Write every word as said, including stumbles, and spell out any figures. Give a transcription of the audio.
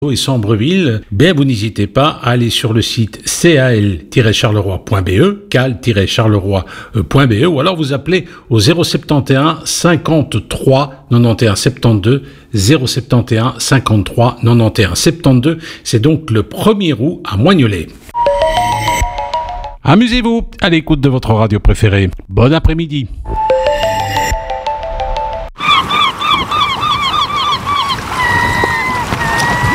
et Sambreville, ben vous n'hésitez pas à aller sur le site cal tiret charleroi point b e, cal tiret charleroi point b e, ou alors vous appelez au zéro sept un cinquante-trois quatre-vingt-onze soixante-douze, zéro sept un cinquante-trois quatre-vingt-onze soixante-douze. C'est donc le premier août à Moignolet. Amusez-vous à l'écoute de votre radio préférée. Bon après-midi.